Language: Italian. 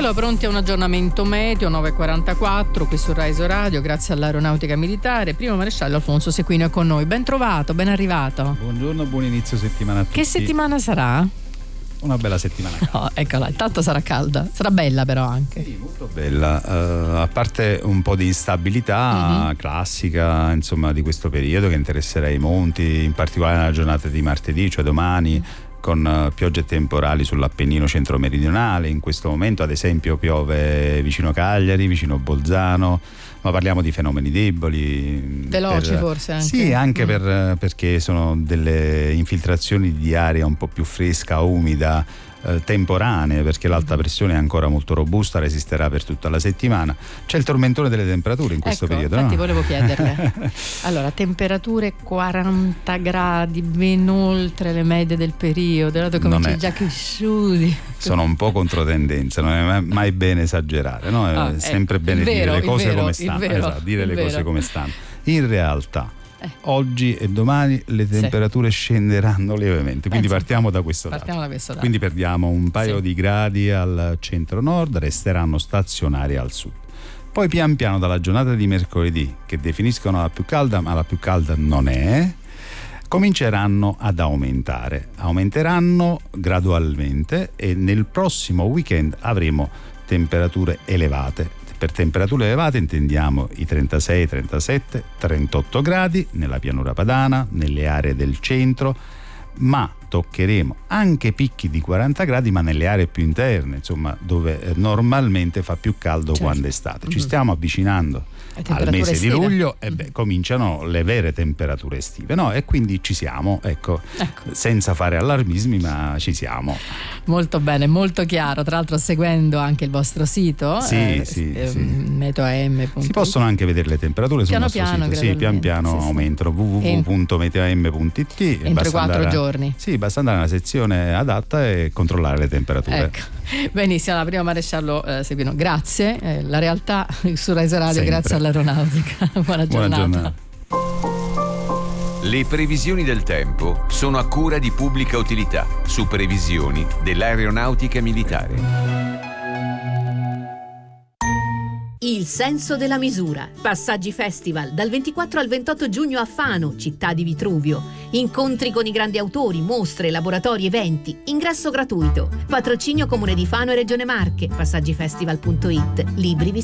Cielo pronti a un aggiornamento meteo 9:44 qui su Rai Radio, grazie all'Aeronautica Militare. Primo maresciallo Alfonso Sequino è con noi. Ben trovato, ben arrivato. Buongiorno, buon inizio settimana a tutti. Che settimana sarà? Una bella settimana. No, eccola, intanto sarà calda, sarà bella però anche. Sì, molto bella, a parte un po' di instabilità classica, insomma, di questo periodo che interesserà i monti, in particolare nella giornata di martedì, cioè domani, con piogge temporali sull'Appennino centro-meridionale. In questo momento, ad esempio, piove vicino Cagliari, vicino Bolzano, ma parliamo di fenomeni deboli, veloci forse anche. Sì, anche perché sono delle infiltrazioni di aria un po' più fresca, umida, temporanee, perché l'alta pressione è ancora molto robusta, resisterà per tutta la settimana. C'è il tormentone delle temperature in questo periodo. Infatti no? volevo chiederle. Allora, temperature 40 gradi, ben oltre le medie del periodo, dato come c'è già cresciuti. Sono un po' controtendenza, non è mai bene esagerare, no? È sempre bene dire le cose come stanno. Esatto, dire le cose come stanno. In realtà oggi e domani le temperature scenderanno lievemente, quindi partiamo da questo dato. Quindi perdiamo un paio di gradi al centro-nord, resteranno stazionari al sud. Poi pian piano dalla giornata di mercoledì, che definiscono la più calda, ma la più calda non è, cominceranno ad aumenteranno gradualmente e nel prossimo weekend avremo temperature elevate. Per temperature elevate intendiamo i 36, 37, 38 gradi nella pianura padana, nelle aree del centro, ma toccheremo anche picchi di 40 gradi, ma nelle aree più interne, insomma, dove normalmente fa più caldo quando è estate. Ci stiamo avvicinando al mese di luglio e cominciano le vere temperature estive, no? E quindi ci siamo, ecco, senza fare allarmismi, ma ci siamo. Molto bene, molto chiaro, tra l'altro seguendo anche il vostro sito, meteoam.it. Si possono anche vedere le temperature sul nostro sito. Sì, pian piano aumentano. www.meteoam.it. Entro i 4 giorni. Sì, basta andare nella sezione adatta e controllare le temperature. Ecco. Benissimo, la prima maresciallo Sequino, grazie. La realtà su Rai Radio, sempre. Grazie all'Aeronautica. Buona giornata. Le previsioni del tempo sono a cura di Pubblica Utilità, su previsioni dell'Aeronautica Militare. Il senso della misura. Passaggi Festival dal 24 al 28 giugno a Fano, città di Vitruvio. Incontri con i grandi autori, mostre, laboratori, eventi. Ingresso gratuito. Patrocinio Comune di Fano e Regione Marche. Passaggifestival.it. Libri